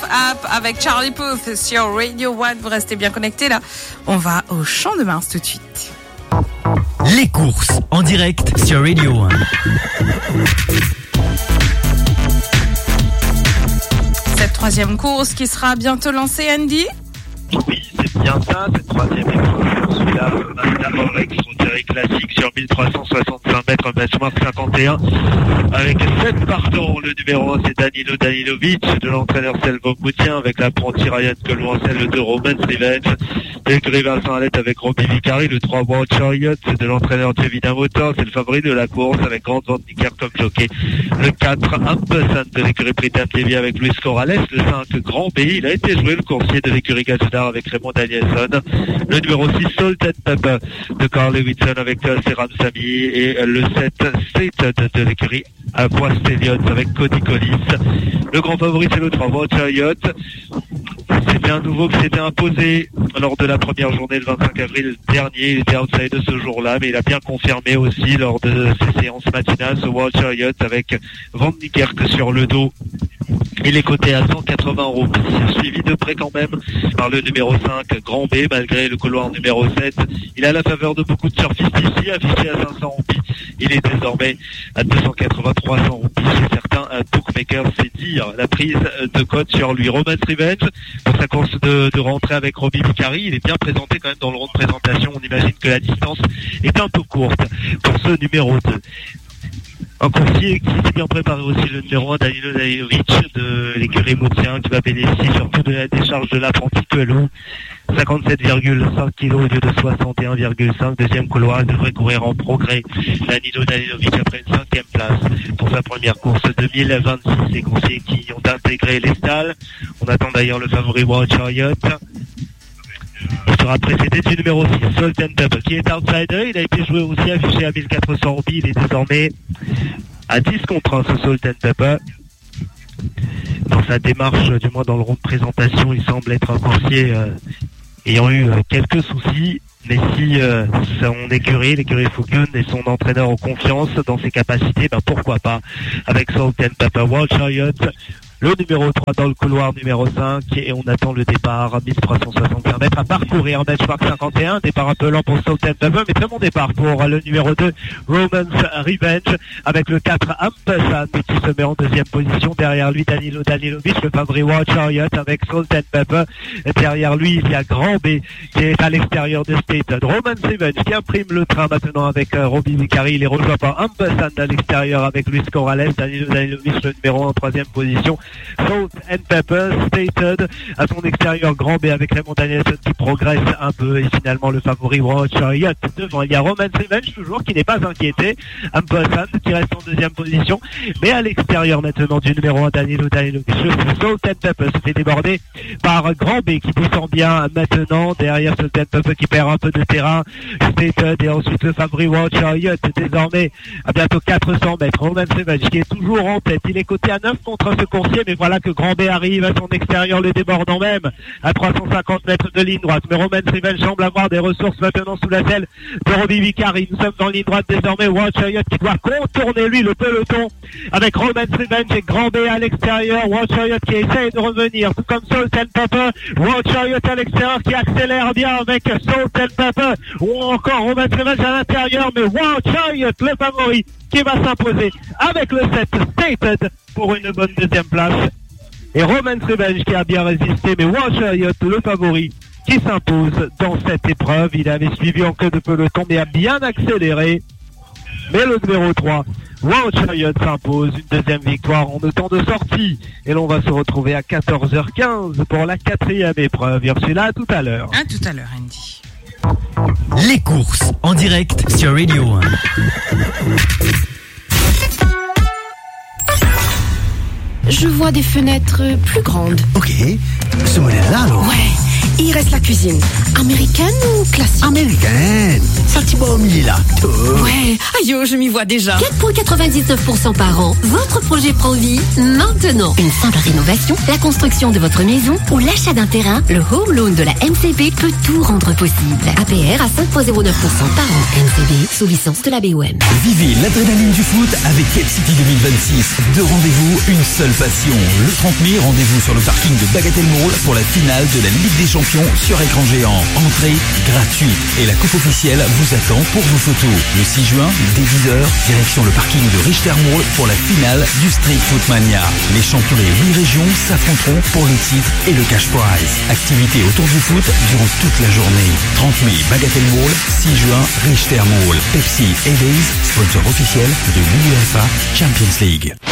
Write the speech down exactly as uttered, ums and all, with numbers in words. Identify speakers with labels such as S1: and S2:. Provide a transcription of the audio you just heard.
S1: Up avec Charlie Puth sur Radio One. Vous restez bien connectés là. On va au Champ de Mars tout de suite.
S2: Les courses en direct sur Radio One.
S1: Cette troisième course qui sera bientôt lancée, Andy?
S3: Oui, c'est bien ça, cette troisième épreuve. Celui-là, Mazda Orex, série classique sur mille trois cent soixante-cinq mètres, benchmark cinquante et un, avec sept partants. Le numéro un, c'est Danilo Danilovic, de l'entraîneur Selvo Moutien, avec l'apprenti Ryan Colwancel, le deux, Roman's Revenge, l'écurie Vincent Alette avec Robbie Vicari, le trois, World Chariot, de l'entraîneur Jevina Motor, c'est le favori de la course, avec Grant Van Nicker comme jockey. Le quatre, Ampesan, de l'écurie Britam T V avec Luis Corrales, le cinq, Grand B, il a été joué, le coursier de l'écurie Gazodar avec Raymond Danielson, le numéro six, Salt and Pepper, de Carl Lewinson avec euh, Seram Sami, et euh, le sept, State de, de l'écurie à Poistelliot avec Cody Collis. Le grand favori, c'est le trois, World Chariot. C'était un nouveau qui s'était imposé lors de la première journée le vingt-cinq avril dernier. Il était outside de ce jour-là, mais il a bien confirmé aussi lors de ses séances matinales ce World Chariot avec Van Niekerk sur le dos. Il est coté à cent quatre-vingts euros, suivi de près quand même par le numéro cinq, Grand B, malgré le couloir numéro sept. Il a la faveur de beaucoup de surfistes ici, affiché à cinq cents roupies. Il est désormais à deux cent quatre-vingts, trois cents roupies chez certains bookmakers. C'est dire la prise de cote sur lui. Roman's Revenge, pour sa course de, de rentrée avec Robbie Vicari, il est bien présenté quand même dans le rond de présentation. On imagine que la distance est un peu courte pour ce numéro deux. Un coursier qui s'est bien préparé aussi, le numéro un, Danilo Danilovic, de l'écurie Moutien, qui va bénéficier surtout de la décharge de l'apprenti Queloux. cinquante-sept virgule cinq kilos au lieu de soixante et un virgule cinq. Deuxième couloir, il devrait courir en progrès. Danilo Danilovic après une cinquième place pour sa première course deux mille vingt-six. Les coursiers qui ont intégré les stalles. On attend d'ailleurs le favori World Chariot. Il sera précédé du numéro six, Salt and Pepper, qui est outsider. Il a été joué aussi, affiché à mille quatre cents roupies. Il est désormais à dix contre un, ce Salt and Pepper. Dans sa démarche, du moins dans le rond de présentation, il semble être un coursier euh, ayant eu euh, quelques soucis. Mais si euh, son écurie, l'écurie Fouken et son entraîneur ont confiance dans ses capacités, ben pourquoi pas avec Salt and Pepper. World Chariot, le numéro trois dans le couloir numéro cinq, et on attend le départ, mille trois cent soixante-cinq mètres à parcourir, benchmark cinquante et un, départ un peu lent pour Salt and Pepper, mais très bon départ pour le numéro deux, Roman's Revenge, avec le quatre, Ampesan, qui se met en deuxième position, derrière lui Danilo Danilovic, le favori World Chariot avec Salt and Pepper, derrière lui il y a Grand B, qui est à l'extérieur de State, Roman's Revenge, qui imprime le train maintenant avec euh, Robbie Vicari, il est rejoint par Ampesan à l'extérieur avec Luis Corrales, Danilo Danilovic, le numéro un en troisième position, Salt and Pepper, Stated à son extérieur, Grand B avec Raymond Danielson qui progresse un peu, et finalement le favori World Chariot devant. Il y a Roman's Revenge toujours qui n'est pas inquiété, Ampesan qui reste en deuxième position, mais à l'extérieur maintenant du numéro un, Danilo Danilovic. Salt and Pepper se fait déborder par Grand B qui descend bien maintenant, derrière Salt and Pepper qui perd un peu de terrain, Stated, et ensuite le favori World Chariot désormais à bientôt quatre cents mètres. Roman's Revenge qui est toujours en tête, il est coté à neuf contre ce coursier, mais voilà que Grand B arrive à son extérieur, le débordant même à trois cent cinquante mètres de ligne droite. Mais Roman's Revenge semble avoir des ressources maintenant sous la selle de Robbie Vicari. Nous sommes dans ligne droite désormais. World Chariot qui doit contourner lui le peloton avec Roman's Revenge et Grand B à l'extérieur. World Chariot qui essaye de revenir, tout comme Salt and Pepper. World Chariot à l'extérieur qui accélère bien avec Salt and Pepper, ou encore Roman's Revenge à l'intérieur, mais World Chariot le favori qui va s'imposer avec le sept, Stated, pour une bonne deuxième place. Et Roman's Revenge qui a bien résisté, mais World Chariot le favori qui s'impose dans cette épreuve. Il avait suivi en queue de peloton mais a bien accéléré. Mais le numéro trois, World Chariot, s'impose, une deuxième victoire en temps de sortie. Et l'on va se retrouver à quatorze heures quinze pour la quatrième épreuve. Et on là à tout à l'heure.
S1: À tout à l'heure, Andy.
S2: Les courses en direct sur Radio One.
S4: Je vois des fenêtres plus grandes.
S5: Ok, ce modèle-là alors.
S4: Ouais, il reste la cuisine. Américaine ou classique?
S2: Américaine. Ça t'y va au milieu là.
S4: Ouais, aïe, je m'y vois déjà. quatre virgule quatre-vingt-dix-neuf pour cent par an. Votre projet prend vie maintenant. Une simple rénovation, la construction de votre maison ou l'achat d'un terrain, le Home Loan de la M C B peut tout rendre possible. A P R à cinq virgule zéro neuf pour cent par an. M C B, sous licence de la B O M.
S5: Vivez l'adrénaline du foot avec Cap City deux mille vingt-six. Deux rendez-vous, une seule passion. Le trente mai, rendez-vous sur le parking de Bagatelle Mall pour la finale de la Ligue des Champions sur écran géant. Entrée gratuite et la coupe officielle vous attend pour vos photos. Le six juin, dès dix heures, direction le parking de Richter Mall pour la finale du Street Foot Mania. Les champions des huit régions s'affronteront pour le titre et le cash prize. Activité autour du foot durant toute la journée. trente mai, Bagatelle Mall, six juin, Richter Mall. Pepsi et Lay's, sponsor officiel de l'UEFA Champions League.